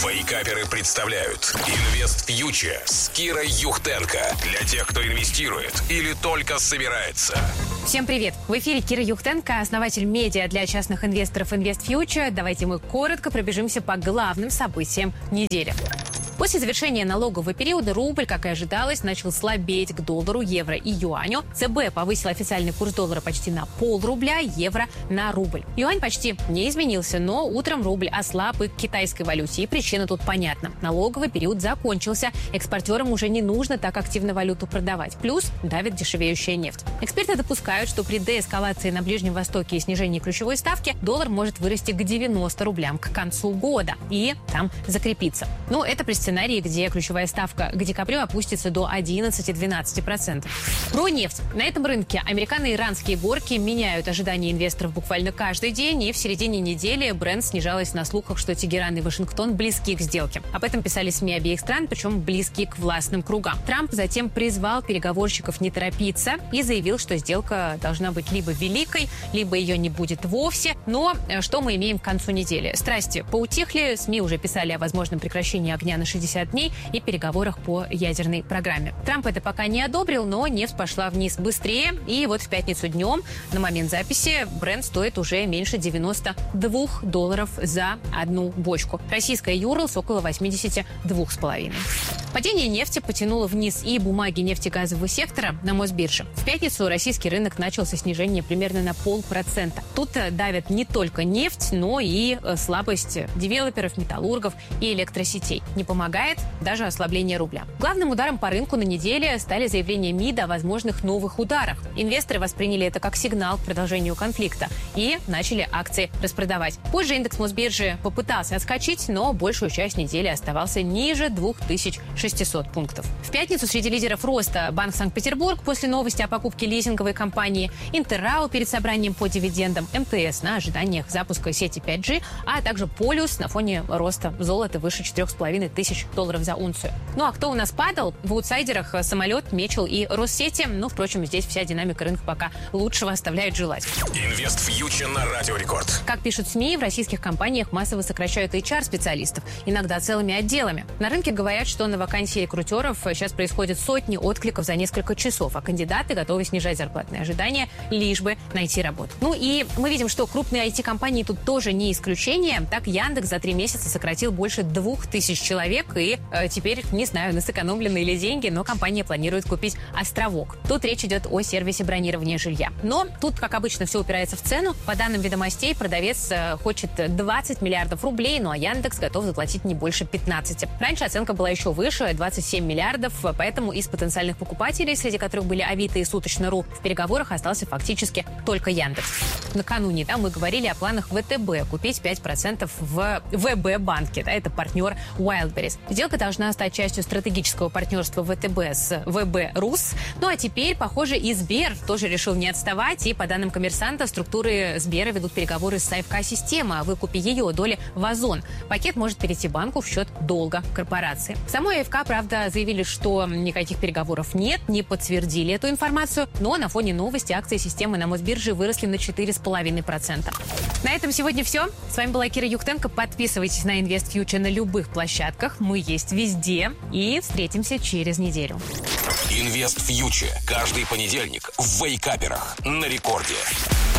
Вейкаперы представляют Инвест Фьючер с Кирой Юхтенко. Для тех, кто инвестирует или только собирается. Всем привет! В эфире Кира Юхтенко, основатель медиа для частных инвесторов Инвест Фьючер. Давайте мы коротко пробежимся по главным событиям недели. После завершения налогового периода рубль, как и ожидалось, начал слабеть к доллару, евро и юаню. ЦБ повысил официальный курс доллара почти на пол-рубля, евро на рубль. Юань почти не изменился, но утром рубль ослаб и к китайской валюте. И причина тут понятна. Налоговый период закончился. Экспортерам уже не нужно так активно валюту продавать. Плюс давит дешевеющая нефть. Эксперты допускают, что при деэскалации на Ближнем Востоке и снижении ключевой ставки доллар может вырасти к 90 рублям к концу года и там закрепиться. Но это при сценарии, где ключевая ставка к декабрю опустится до 11-12%. Про нефть. На этом рынке американо-иранские горки меняют ожидания инвесторов буквально каждый день, и в середине недели Brent снижалась на слухах, что Тегеран и Вашингтон близки к сделке. Об этом писали СМИ обеих стран, причем близки к властным кругам. Трамп затем призвал переговорщиков не торопиться и заявил, что сделка должна быть либо великой, либо ее не будет вовсе. Но что мы имеем к концу недели? Страсти поутихли, СМИ уже писали о возможном прекращении огня на 60 дней и переговорах по ядерной программе. Трамп это пока не одобрил, но нефть пошла вниз быстрее. И вот в пятницу днем, на момент записи, Brent стоит уже меньше $92 за одну бочку. Российская Юрлс около 82,5. Падение нефти потянуло вниз и бумаги нефтегазового сектора на Мосбирже. В пятницу российский рынок начал со снижения примерно на 0,5%. Тут давят не только нефть, но и слабость девелоперов, металлургов и электросетей. Не помогает даже ослабление рубля. Главным ударом по рынку на неделе стали заявления МИДа о возможных новых ударах. Инвесторы восприняли это как сигнал к продолжению конфликта и начали акции распродавать. Позже индекс Мосбиржи попытался отскочить, но большую часть недели оставался ниже 2600 пунктов. В пятницу среди лидеров роста Банк Санкт-Петербург после новости о покупке лизинговой компании, Интеррау перед собранием по дивидендам, МТС на ожиданиях запуска сети 5G, а также Полюс на фоне роста золота выше $4500 за унцию. Ну а кто у нас падал? В аутсайдерах самолет, Мечел и Россети. Ну, впрочем, здесь вся динамика рынка пока лучшего оставляет желать. Инвест Фьючер на Радио Рекорд. Как пишут СМИ, в российских компаниях массово сокращают HR-специалистов, иногда целыми отделами. На рынке говорят, что на вакансии рекрутеров сейчас происходят сотни откликов за несколько часов, а кандидаты готовы снижать зарплатные ожидания, лишь бы найти работу. Ну и мы видим, что крупные IT-компании тут тоже не исключение. Так, Яндекс за 3 месяца сократил больше 2000 человек, и теперь, не знаю, на сэкономленные ли деньги, но компания планирует купить Островок. Тут речь идет о сервисе бронирования жилья. Но тут, как обычно, все упирается в цену. По данным «Ведомостей», продавец хочет 20 миллиардов рублей, ну а Яндекс готов заплатить не больше 15. Раньше оценка была еще выше, 27 миллиардов, поэтому из потенциальных покупателей, среди которых были Авито и Суточно.ру, в переговорах остался фактически только Яндекс. Накануне мы говорили о планах ВТБ купить 5% в ВБ-банке. Это партнер Wildberries. Сделка должна стать частью стратегического партнерства ВТБ с ВБ Рус. Ну а теперь, похоже, и Сбер тоже решил не отставать. И по данным «Коммерсанта», структуры Сбера ведут переговоры с АФК-системой о выкупе ее доли в Озон. Пакет может перейти банку в счет долга корпорации. В самой АФК, правда, заявили, что никаких переговоров нет, не подтвердили эту информацию. Но на фоне новости акции системы на Мосбирже выросли на 4,5%. На этом сегодня все. С вами была Кира Юхтенко. Подписывайтесь на Инвест Фьючер на любых площадках. Мы есть везде. И встретимся через неделю. Инвест Фьючер. Каждый понедельник в Вейкаперах на Рекорде.